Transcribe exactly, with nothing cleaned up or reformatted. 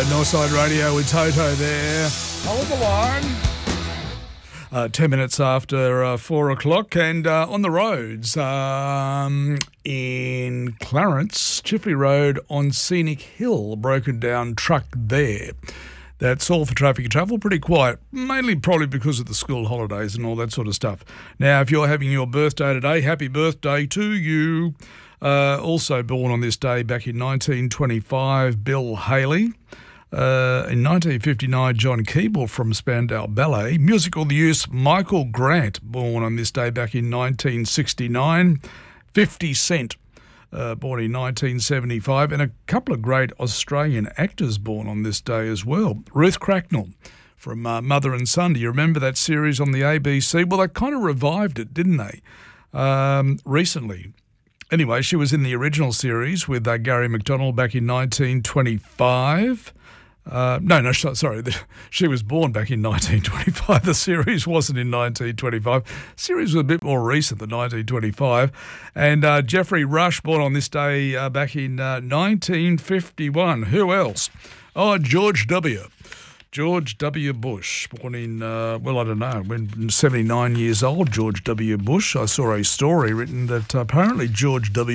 Northside Radio with Toto there. Hold the line. Uh, ten minutes after uh, four o'clock and uh, on the roads um, in Clarence, Chifley Road on Scenic Hill, broken down truck there. That's all for traffic and travel. Pretty quiet, mainly probably because of the school holidays and all that sort of stuff. Now, if you're having your birthday today, happy birthday to you. Uh, also born on this day back in nineteen twenty-five, Bill Haley. Uh, in nineteen fifty-nine, John Keeble from Spandau Ballet. Musical use, Michael Grant, born on this day back in nineteen sixty-nine. fifty Cent, uh, born in nineteen seventy-five. And a couple of great Australian actors born on this day as well. Ruth Cracknell from uh, Mother and Son. Do you remember that series on the A B C? Well, they kind of revived it, didn't they, um, recently. Anyway, she was in the original series with uh, Gary McDonald back in nineteen twenty-five. Uh, no, no, sorry. She was born back in nineteen twenty-five. The series wasn't in nineteen twenty-five. The series was a bit more recent than nineteen twenty-five. And uh, Geoffrey Rush, born on this day uh, back in uh, nineteen fifty-one. Who else? Oh, George W. George W. Bush, born in, uh, well, I don't know, when seventy-nine years old, George W. Bush. I saw a story written that apparently George W.